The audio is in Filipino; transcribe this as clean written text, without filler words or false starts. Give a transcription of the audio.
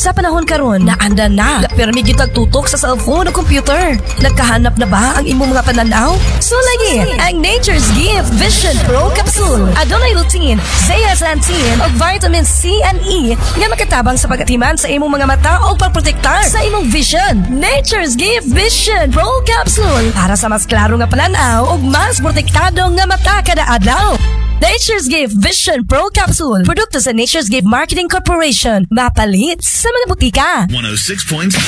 Sa panahon karon na anda na permi gyud tutok sa cellphone o computer. Nagkahanap na ba ang imong mga pananaw? So lagi ang Nature's Gift Vision Pro Capsule. Adunay lutein, zeaxanthin ug vitamin C and E nga makatabang sa pagatiman sa imong mga mata o pagprotektar sa imong vision. Nature's Gift Vision Pro Capsule para sa mas klaro nga pananaw ug mas protektado nga mata kada adlaw. Nature's Gift Vision Pro Capsule. Produkto sa Nature's Gift Marketing Corporation. Mapalit sa mga butika. 106.7